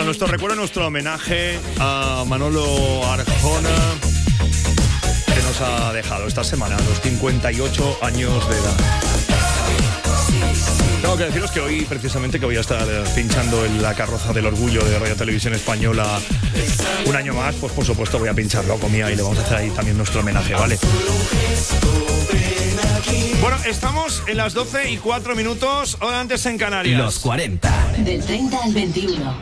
Bueno, nuestro recuerdo, nuestro homenaje a Manolo Arjona, que nos ha dejado esta semana a los 58 años de edad. Tengo que deciros que hoy, precisamente, que voy a estar pinchando en la carroza del orgullo de Radio Televisión Española un año más, pues por supuesto voy a pinchar Loco Mía y le vamos a hacer ahí también nuestro homenaje, ¿vale? Bueno, estamos en las 12:04, hora antes en Canarias. Los 40. Del 30 al 21.